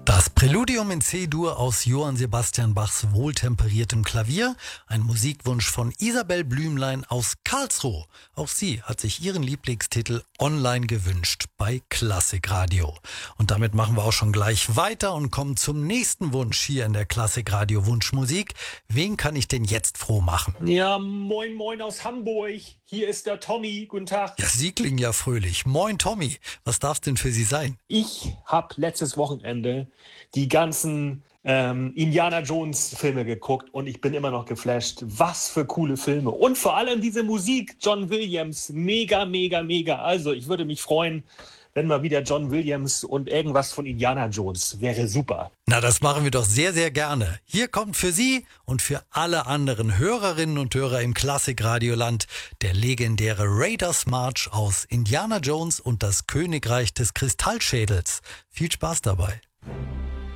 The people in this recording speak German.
Das Präludium in C-Dur aus Johann Sebastian Bachs wohltemperiertem Klavier, ein Musikwunsch von Isabel Blümlein aus Karlsruhe. Auch sie hat sich ihren Lieblingstitel online gewünscht bei Klassikradio. Und damit machen wir auch schon gleich weiter und kommen zum nächsten Wunsch hier in der Klassikradio Wunschmusik. Wen kann ich denn jetzt froh machen? Ja, moin moin aus Hamburg. Hier ist der Tommy. Guten Tag. Ja, Sie klingen ja fröhlich. Moin Tommy, was darf's denn für Sie sein? Ich habe letztes Wochenende die ganzen Indiana Jones Filme geguckt und ich bin immer noch geflasht. Was für coole Filme. Und vor allem diese Musik, John Williams. Mega, mega, mega. Also ich würde mich freuen, wenn mal wieder John Williams und irgendwas von Indiana Jones. Wäre super. Na, das machen wir doch sehr, sehr gerne. Hier kommt für Sie und für alle anderen Hörerinnen und Hörer im Klassikradioland der legendäre Raiders March aus Indiana Jones und das Königreich des Kristallschädels. Viel Spaß dabei.